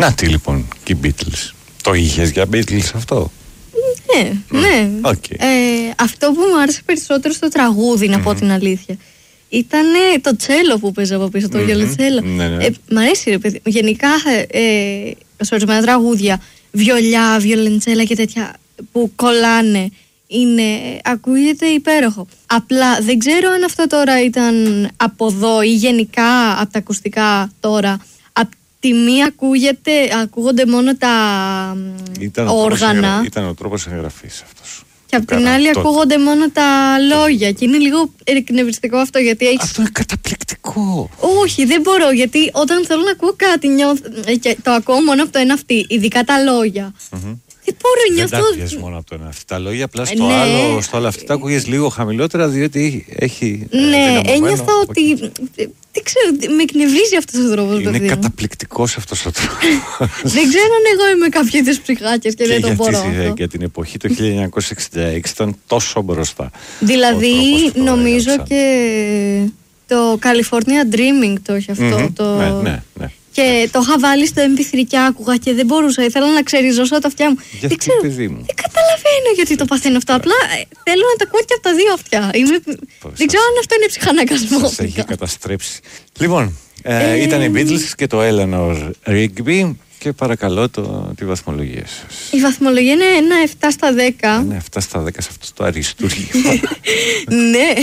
Να τι λοιπόν, και οι Beatles. Το είχες για Beatles αυτό? Ναι. Okay. Αυτό που μου άρεσε περισσότερο στο τραγούδι, να πω την αλήθεια, ήταν το τσέλο που παίζα από πίσω, το βιολιτσέλο. Μ' αρέσει ρε παιδί. Γενικά, σε ορισμένα τραγούδια, βιολιά, βιολεντσέλα και τέτοια που κολλάνε, ακούγεται υπέροχο. Απλά δεν ξέρω αν αυτό τώρα ήταν από εδώ ή γενικά από τα ακουστικά τώρα. Απ' τη μία ακούγονται μόνο τα όργανα. Ήταν ο τρόπος εγγραφής αυτός. Και απ' την άλλη ακούγονται μόνο τα λόγια. Και είναι λίγο εκνευριστικό αυτό, γιατί έχεις... Αυτό είναι καταπληκτικό. Όχι, δεν μπορώ, γιατί όταν θέλω να ακούω κάτι και το ακούω μόνο από το ένα αυτή, ειδικά τα λόγια. Δεν μπορώ, νιώθω... Δεν τα ακούγες μόνο από το ένα αυτή. Τα λόγια απλά στο άλλο αυτή τα ακούγες λίγο χαμηλότερα, διότι έχει... Ναι, ένιωθα ότι... Δεν ξέρω, με εκνευρίζει αυτός ο τρόπος. Είναι καταπληκτικός αυτός ο τρόπος. Δεν ξέρω αν εγώ είμαι κάποιο είδους ψυχάκιας και δεν το μπορώ. Για την εποχή το 1966 ήταν τόσο μπροστά. Δηλαδή, νομίζω και το California Dreaming το έχει αυτό. Ναι. Και το είχα βάλει στο MP3 και άκουγα και δεν μπορούσα. Ήθελα να ξεριζώσω τα αυτιά μου. Δεν ξέρω, παιδί μου. Δεν καταλαβαίνω γιατί το παθαίνω αυτό. Απλά θέλω να τα ακούω και από τα δύο αυτιά. Δεν ξέρω αν αυτό είναι ψυχαναγκασμό. Σας έχει καταστρέψει. Λοιπόν, ήταν οι Beatles και το Eleanor Rigby. Και παρακαλώ τη βαθμολογία σας. Η βαθμολογία είναι ένα 7 στα 10. Είναι 7 στα 10 σε αυτό το αριστούργημα. Ναι.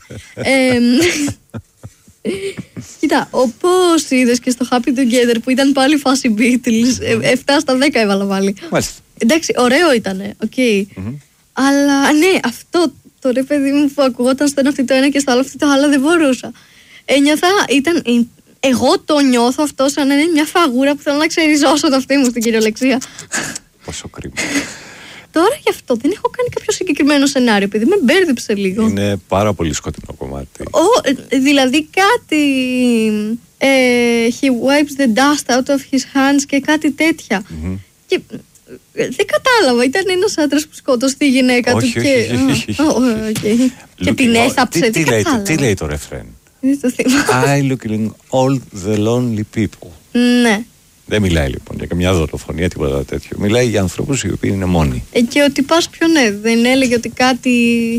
Κοίτα, όπως είδες και στο Happy Together που ήταν πάλι φάση Beatles, 7 στα 10 έβαλα πάλι. Μάλιστα. Εντάξει, ωραίο ήτανε, αλλά ναι, αυτό το ρε παιδί μου που ακουγόταν στο ένα αυτή το ένα και στο άλλο αυτή το άλλο, δεν μπορούσα. Ένιωθα, εγώ το νιώθω αυτό σαν να είναι μια φαγούρα που θέλω να ξεριζώσω το αυτή μου στην κυριολεξία. Πόσο κρίμα. Τώρα γι' αυτό δεν έχω κάνει κάποιο συγκεκριμένο σενάριο, επειδή με μπέρδεψε λίγο. Είναι πάρα πολύ σκοτεινό κομμάτι. Δηλαδή κάτι he wipes the dust out of his hands και κάτι τέτοια. Και δεν κατάλαβα, ήταν ένας άντρας που σκότωσε τη γυναίκα του και την έθαψε. Τι λέει το ρεφρέν? Δεν το θυμάμαι. I look all the lonely people. Ναι. Δεν μιλάει λοιπόν για καμιά δολοφονία, τίποτα τέτοιο. Μιλάει για ανθρώπους οι οποίοι είναι μόνοι. Και ότι πας πιο ναι, δεν έλεγε ότι κάτι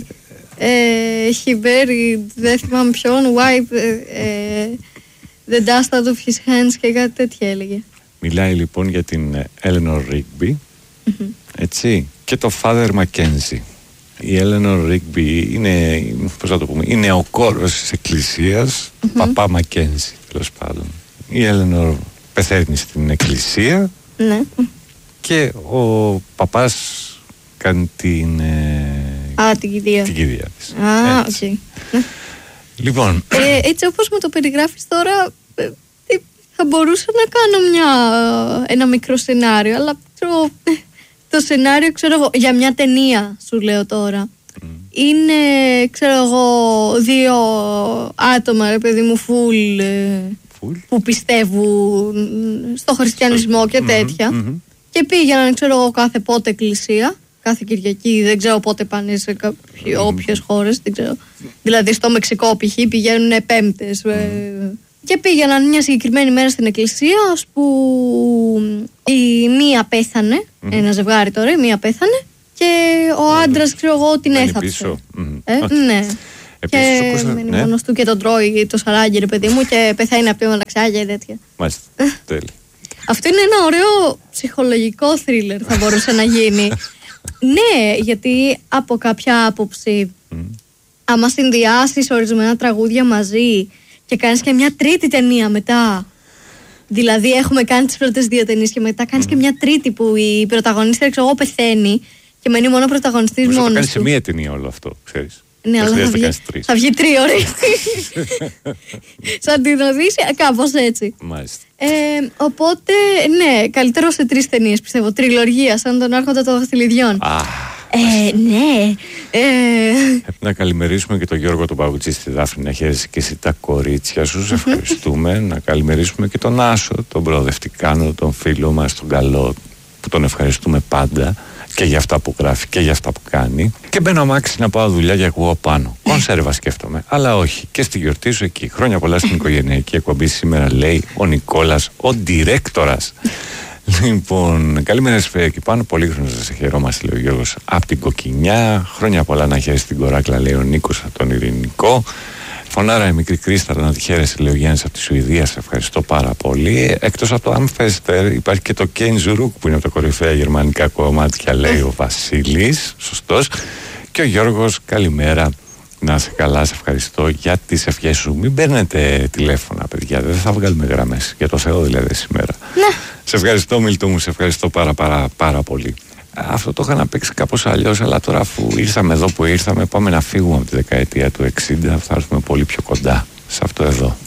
he buried, δεν θυμάμαι ποιον, wipe the dust out of his hands και κάτι τέτοια έλεγε. Μιλάει λοιπόν για την Eleanor Rigby, έτσι, και το Father Mackenzie. Η Eleanor Rigby είναι, πώς να το πούμε, είναι ο κόρος της εκκλησίας, παπά Mackenzie τέλος πάντων. Η Eleanor πεθαίνει στην εκκλησία, ναι, και ο παπάς κάνει την κηδεία της. Okay. Λοιπόν, έτσι όπως μου το περιγράφεις τώρα, θα μπορούσα να κάνω ένα μικρό σενάριο, αλλά το σενάριο, ξέρω εγώ, για μια ταινία σου λέω τώρα, είναι, ξέρω εγώ, δύο άτομα, ρε παιδί μου, full που πιστεύουν στο χριστιανισμό και τέτοια, και πήγαιναν, ξέρω εγώ, κάθε πότε εκκλησία, κάθε Κυριακή, δεν ξέρω πότε πάνε σε όποιες χώρες, δεν ξέρω. Δηλαδή στο Μεξικό π.χ. πηγαίνουν Πέμπτες, και πήγαιναν μια συγκεκριμένη μέρα στην εκκλησία, ώσπου η μία πέθανε, ένα ζευγάρι τώρα, η μία πέθανε και ο άντρας, ξέρω εγώ, την έθαψε. Ναι. Και μένει μόνος του και τον τρώει το σαράγγι, ρε παιδί μου, και πεθαίνει από τη μοναξιά και τέτοια. Μάλιστα, τέλει. Αυτό είναι ένα ωραίο ψυχολογικό θρίλερ, θα μπορούσε να γίνει. Ναι, γιατί από κάποια άποψη, άμα συνδυάσεις ορισμένα τραγούδια μαζί και κάνεις και μια τρίτη ταινία μετά, δηλαδή έχουμε κάνει τις πρώτες δύο ταινίες και μετά κάνεις και μια τρίτη που η πρωταγωνίστρια, ξέρω εγώ, πεθαίνει και μένει μόνο ο πρωταγωνιστής μόνος του. Μπορείς να κάνεις σε μία ταινία όλο αυτό, ξέρεις. Ναι, αλλά θα βγει 3 ώρες. Σαν την Οδύσσεια, κάπως έτσι. Μάλιστα. Οπότε, ναι, καλύτερο σε 3 ταινίες, πιστεύω. Τριλογία, σαν τον Άρχοντα των Δαχτυλιδιών. Ναι. Πρέπει να καλημερίσουμε και τον Γιώργο τον Παγκουτζή στη Δάφνη, να χαίρεσαι και εσύ τα κορίτσια σου. Σε ευχαριστούμε. Να καλημερίσουμε και τον Άσο, τον προοδευτικάνο, τον φίλο μας, τον καλό, που τον ευχαριστούμε πάντα και για αυτά που γράφει και για αυτά που κάνει. Και μπαίνω αμάξι να πάω δουλειά και ακούω πάνω. Κονσέρβα σκέφτομαι. Αλλά όχι. Και στη γιορτή σου εκεί. Χρόνια πολλά στην οικογενειακή εκπομπή σήμερα, λέει ο Νικόλας, ο ντιρέκτορας. Λοιπόν, καλημέρα εκεί πάνω. Πολύχρονος να σε χαιρόμαστε, λέει ο Γιώργος από την Κοκκινιά. Χρόνια πολλά να χαίρεσαι την κοράκλα, λέει ο Νίκος από τον Ειρηνικό. Φωνάρα η μικρή Κρίσταρα να τη χαίρεσαι, λέει ο Γιάννης από τη Σουηδία. Σε ευχαριστώ πάρα πολύ. Εκτός από το Αμφέστερ υπάρχει και το Κέινζουρούκ που είναι από τα κορυφαία γερμανικά κομμάτια, λέει ο Βασίλης. Σωστός. Και ο Γιώργος, καλημέρα. Να σε καλά, σε ευχαριστώ για τις ευχές σου. Μην παίρνετε τηλέφωνα, παιδιά. Δεν θα βγάλουμε γραμμές. Για το Θεό δηλαδή σήμερα. Ναι. Σε ευχαριστώ, Μίλτο μου, σε ευχαριστώ πάρα πολύ. Αυτό το είχα να παίξει κάπως αλλιώς, αλλά τώρα αφού ήρθαμε εδώ που ήρθαμε, πάμε να φύγουμε από τη δεκαετία του 60, θα έρθουμε πολύ πιο κοντά σε αυτό εδώ.